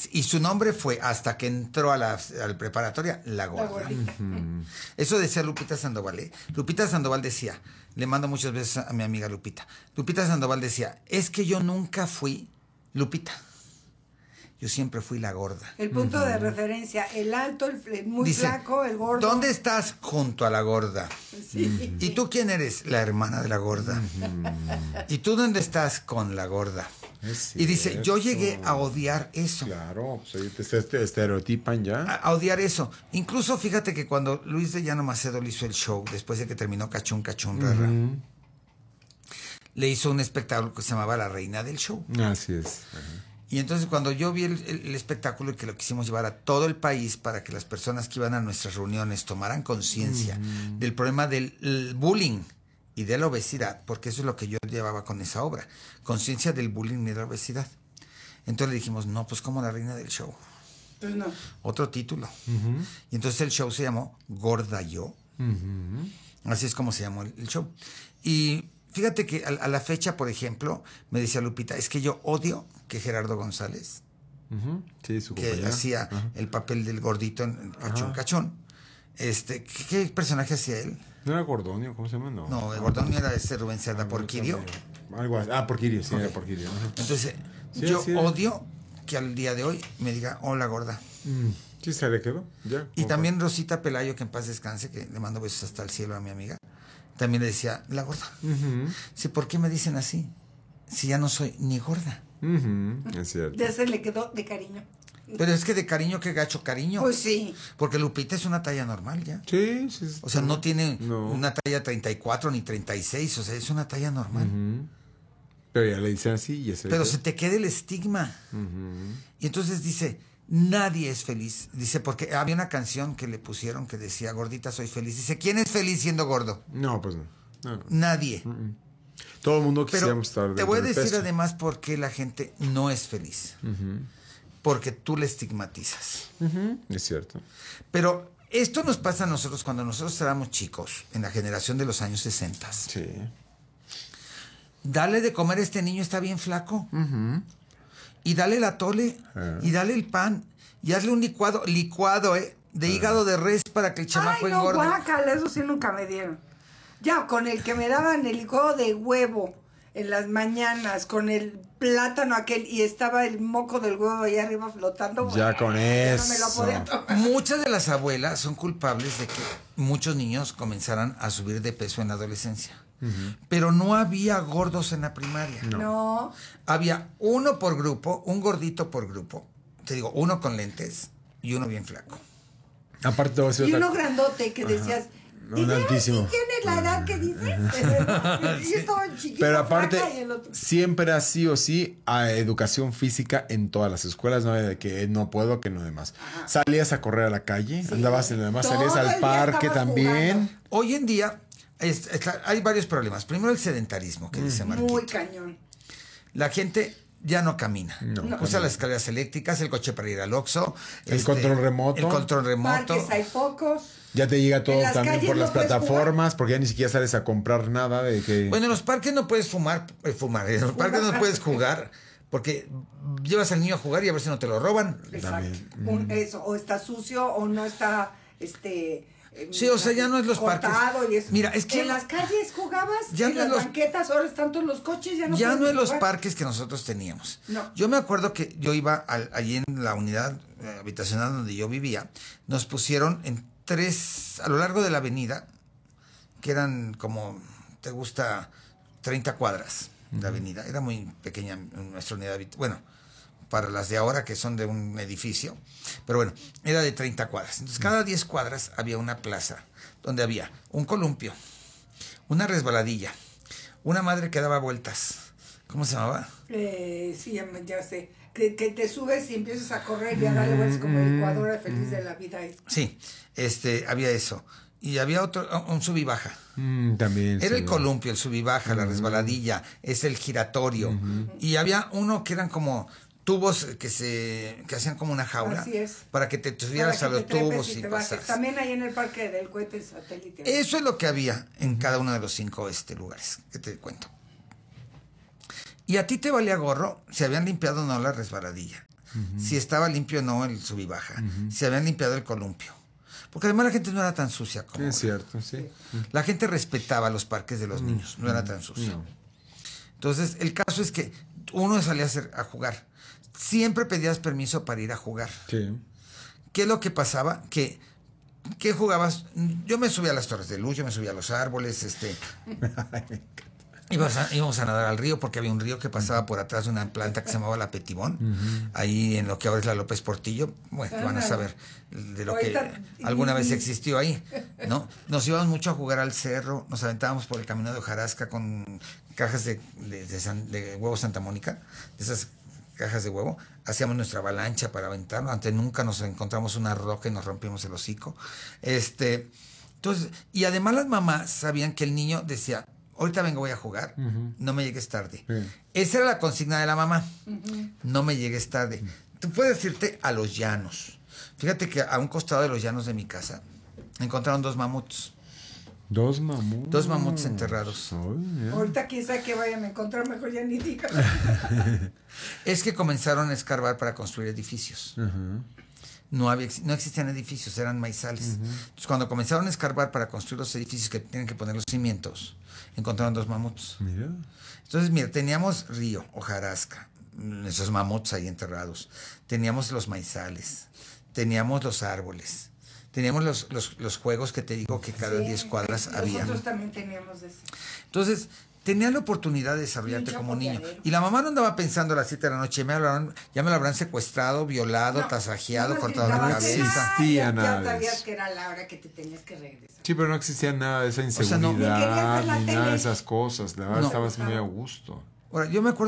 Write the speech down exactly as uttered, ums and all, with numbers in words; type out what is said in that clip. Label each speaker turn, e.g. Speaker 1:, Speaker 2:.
Speaker 1: Y su nombre fue, hasta que entró a la, a la preparatoria, La Gorda. Uh-huh. Eso decía Lupita Sandoval, ¿eh? Lupita Sandoval decía, le mando muchas veces a mi amiga Lupita. Lupita Sandoval decía, es que yo nunca fui Lupita. Yo siempre fui la gorda.
Speaker 2: El punto uh-huh. de referencia, el alto, el, el muy Dice, flaco, el gordo.
Speaker 1: ¿Dónde estás? Junto a la gorda.
Speaker 2: Sí.
Speaker 1: Uh-huh. ¿Y tú quién eres? La hermana de la gorda. Uh-huh. ¿Y tú dónde estás? Con la gorda. Y dice, yo llegué a odiar eso.
Speaker 3: Claro, pues te, te estereotipan ya.
Speaker 1: A, a odiar eso. Incluso fíjate que cuando Luis de Llano Macedo le hizo el show, después de que terminó Cachún, Cachún, uh-huh. Rara, le hizo un espectáculo que se llamaba La Reina del Show.
Speaker 3: Así es. Uh-huh.
Speaker 1: Y entonces cuando yo vi el, el, el espectáculo y que lo quisimos llevar a todo el país para que las personas que iban a nuestras reuniones tomaran conciencia uh-huh. del problema del bullying y de la obesidad, porque eso es lo que yo llevaba con esa obra, conciencia del bullying y de la obesidad. Entonces le dijimos, no, pues como La Reina del Show.
Speaker 2: Pues no.
Speaker 1: Otro título. Uh-huh. Y entonces el show se llamó Gorda Yo. Uh-huh. Así es como se llamó el, el show. Y fíjate que a, a la fecha, por ejemplo, me decía Lupita, es que yo odio que Gerardo González,
Speaker 3: uh-huh. sí, su
Speaker 1: que
Speaker 3: compañero.
Speaker 1: hacía uh-huh. el papel del gordito en Cachón, uh-huh. Cachón, este, ¿qué, ¿qué personaje hacía él?
Speaker 3: ¿No era Gordonio? ¿Cómo se llama? No,
Speaker 1: no el Gordonio era ese Rubén Cerda, ah, Porquirio.
Speaker 3: Algo así. Ah, Porquirio, sí, okay. Era Porquirio. Uh-huh.
Speaker 1: Entonces, sí, yo sí, odio que al día de hoy me diga, hola, gorda.
Speaker 3: Mm. Sí, se le quedó. Ya,
Speaker 1: y también fue? Rosita Pelayo, que en paz descanse, que le mando besos hasta el cielo a mi amiga, también le decía, la gorda. Uh-huh. Sí, ¿por qué me dicen así? Si ya no soy ni gorda.
Speaker 3: Uh-huh. Es cierto.
Speaker 2: Ya se le quedó de cariño.
Speaker 1: Pero es que de cariño, que gacho cariño.
Speaker 2: Pues sí.
Speaker 1: Porque Lupita es una talla normal ya.
Speaker 3: Sí, sí.
Speaker 1: O sea, no tiene
Speaker 3: no.
Speaker 1: una talla treinta y cuatro ni treinta y seis, o sea, es una talla normal.
Speaker 3: Uh-huh. Pero ya le dicen así y ese.
Speaker 1: Pero se te queda el estigma. Uh-huh. Y entonces dice, nadie es feliz. Dice, porque había una canción que le pusieron que decía, gordita soy feliz. Dice, ¿quién es feliz siendo gordo?
Speaker 3: No, pues no. no, no.
Speaker 1: Nadie.
Speaker 3: Uh-uh. Todo el mundo quisiéramos estar.
Speaker 1: Te voy a decir peso. Además por qué la gente no es feliz. Uh-huh. Porque tú le estigmatizas.
Speaker 3: Uh-huh. Es cierto.
Speaker 1: Pero esto nos pasa a nosotros cuando nosotros éramos chicos, en la generación de los años sesenta.
Speaker 3: Sí.
Speaker 1: Dale de comer a este niño, está bien flaco. Uh-huh. Y dale la tole, uh-huh. y dale el pan, y hazle un licuado, licuado, ¿eh? De uh-huh. hígado de res para que el chamaco
Speaker 2: Ay, no,
Speaker 1: engorde.
Speaker 2: guácala, eso sí nunca me dieron. Ya, con el que me daban el licuado de huevo en las mañanas, con el plátano aquel, y estaba el moco del huevo ahí arriba flotando.
Speaker 3: Ya
Speaker 2: bueno,
Speaker 3: con eso.
Speaker 2: No me lo podía tomar.
Speaker 1: Muchas de las abuelas son culpables de que muchos niños comenzaran a subir de peso en la adolescencia. Uh-huh. Pero no había gordos en la primaria.
Speaker 2: No. no.
Speaker 1: Había uno por grupo, un gordito por grupo. Te digo, uno con lentes y uno bien flaco.
Speaker 3: Aparte,
Speaker 2: y uno grandote que decías,
Speaker 3: un altísimo.
Speaker 2: ¿Sí tienes la edad que dices?
Speaker 3: Sí. Chiquito, pero aparte, siempre era sí o sí a educación física en todas las escuelas, no de que no puedo, que no demás. Ajá. Salías a correr a la calle, sí. andabas en lo demás, salías al parque también.
Speaker 2: Jugando.
Speaker 1: Hoy en día es, es, hay varios problemas. Primero el sedentarismo, que mm. dice Marquito.
Speaker 2: Muy cañón.
Speaker 1: La gente ya no camina. No, no. Usa las escaleras eléctricas, el coche para ir al Oxxo.
Speaker 3: El este, control remoto.
Speaker 1: El control remoto.
Speaker 2: Parques hay pocos.
Speaker 3: Ya te llega todo también por las no plataformas, porque ya ni siquiera sales a comprar nada de que...
Speaker 1: Bueno, en los parques no puedes fumar, eh, fumar, en los parques no puedes jugar, porque llevas al niño a jugar y a ver si no te lo roban.
Speaker 2: Exacto. Un, eso, o está sucio o no está, este...
Speaker 1: Sí, o sea, ya no es los parques.
Speaker 2: Y eso.
Speaker 1: Mira, es que
Speaker 2: en las calles jugabas,
Speaker 1: ya
Speaker 2: en
Speaker 1: no
Speaker 2: las
Speaker 1: los,
Speaker 2: banquetas, ahora están todos los coches, ya no
Speaker 1: Ya no
Speaker 2: en
Speaker 1: los parques que nosotros teníamos.
Speaker 2: No.
Speaker 1: Yo me acuerdo que yo iba al, allí en la unidad eh, habitacional donde yo vivía, nos pusieron en tres, a lo largo de la avenida, que eran como, te gusta, treinta cuadras de uh-huh. avenida. Era muy pequeña nuestra unidad, bueno, para las de ahora que son de un edificio, pero bueno, era de treinta cuadras. Entonces cada diez cuadras había una plaza donde había un columpio, una resbaladilla, una madre que daba vueltas. ¿Cómo se llamaba?
Speaker 2: Eh, sí, ya sé. Que, que te subes y empiezas a correr y a darle vueltas como el Ecuador feliz de la vida.
Speaker 1: Sí, este, había eso. Y había otro, un sub y baja.
Speaker 3: Mm, también.
Speaker 1: Era
Speaker 3: sí,
Speaker 1: el columpio, el sub y baja, uh-huh. la resbaladilla, es el giratorio. Uh-huh. Y había uno que eran como tubos que se que hacían como una jaula.
Speaker 2: Así es.
Speaker 1: Para que te subieras a los tubos y, y
Speaker 2: pasas. También ahí en el parque del cohete satélite.
Speaker 1: Eso es lo que había en uh-huh. cada uno de los cinco este, lugares que te cuento. Y a ti te valía gorro si habían limpiado o no la resbaladilla. uh-huh. si estaba limpio o no el sub y baja, uh-huh. si habían limpiado el columpio. Porque además la gente no era tan sucia como
Speaker 3: es cierto, sí.
Speaker 1: La gente respetaba los parques de los niños, no era tan sucia. No. Entonces, el caso es que uno salía a, hacer, a jugar. Siempre pedías permiso para ir a jugar.
Speaker 3: Sí.
Speaker 1: ¿Qué es lo que pasaba? Que, ¿qué jugabas? Yo me subía a las torres de luz, yo me subía a los árboles, este... Íbamos a, íbamos a nadar al río porque había un río que pasaba por atrás de una planta que se llamaba La Petibón, uh-huh. ahí en lo que ahora es la López Portillo. Bueno, van a saber de lo que alguna vez existió ahí, ¿no? Nos íbamos mucho a jugar al cerro, nos aventábamos por el camino de Hojarasca con cajas de, de, de, San, de huevo Santa Mónica, de esas cajas de huevo, hacíamos nuestra avalancha para aventarnos, antes nunca nos encontramos una roca y nos rompimos el hocico. Este, entonces, y además las mamás sabían que el niño decía, ahorita vengo, voy a jugar, uh-huh. no me llegues tarde. Sí. Esa era la consigna de la mamá, uh-huh. no me llegues tarde. Uh-huh. Tú puedes irte a los llanos. Fíjate que a un costado de los llanos de mi casa encontraron dos mamuts.
Speaker 3: Dos mamuts.
Speaker 1: Dos mamuts enterrados.
Speaker 2: Oh, yeah. Ahorita quizá que vayan a encontrar, mejor ya ni digas.
Speaker 1: Es que comenzaron a escarbar para construir edificios. Uh-huh. No, había, no existían edificios, eran maizales. Uh-huh. Entonces, cuando comenzaron a escarbar para construir los edificios que tienen que poner los cimientos, encontraron dos mamuts.
Speaker 3: Mira.
Speaker 1: Entonces, mira, teníamos río, hojarasca, esos mamuts ahí enterrados. Teníamos los maizales, teníamos los árboles, teníamos los, los, los juegos que te digo que cada diez sí, cuadras había.
Speaker 2: Nosotros también teníamos eso.
Speaker 1: Entonces, tenías la oportunidad de desarrollarte como niño. Y la mamá no andaba pensando a las siete de la noche, me hablaron, ya me lo habrán secuestrado, violado, no, tasajeado, no cortado la cabeza.
Speaker 3: No existía nada.
Speaker 2: Ya sabías que era la hora que te tenías que regresar.
Speaker 3: Sí, pero no existía nada de esa inseguridad, o sea, no, ni, ni nada de esas cosas. La verdad, no, estabas muy a gusto.
Speaker 1: Ahora, yo me acuerdo